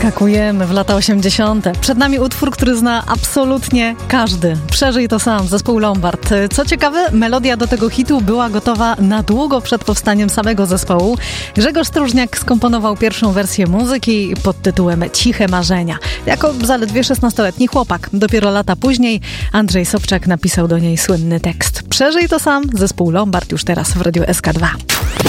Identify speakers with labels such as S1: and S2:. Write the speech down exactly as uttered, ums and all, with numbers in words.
S1: Skakujemy w lata osiemdziesiąte. Przed nami utwór, który zna absolutnie każdy. Przeżyj to sam, zespół Lombard. Co ciekawe, melodia do tego hitu była gotowa na długo przed powstaniem samego zespołu. Grzegorz Stróżniak skomponował pierwszą wersję muzyki pod tytułem Ciche Marzenia. Jako zaledwie szesnastoletni chłopak. Dopiero lata później Andrzej Sobczak napisał do niej słynny tekst. Przeżyj to sam, zespół Lombard już teraz w Radiu S K dwa.